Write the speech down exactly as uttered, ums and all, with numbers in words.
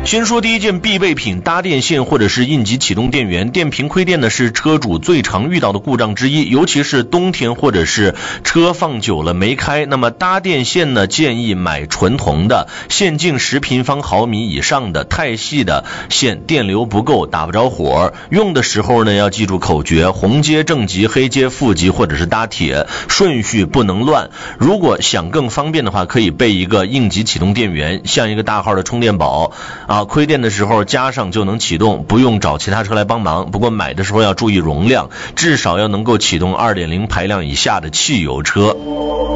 先说第一件必备品，搭电线或者是应急启动电源。电瓶亏电呢是车主最常遇到的故障之一，尤其是冬天或者是车放久了没开，那么搭电线呢建议买纯铜的，线径十平方毫米以上的，太细的线电流不够，打不着火。用的时候呢要记住口诀，红接正极，黑接负极，或者是搭铁，顺序不能乱。如果想更方便的话，可以备一个应急启动电源，像一个大号的充电宝啊，亏电的时候加上就能启动，不用找其他车来帮忙。不过买的时候要注意容量，至少要能够启动 二点零 排量以下的汽油车。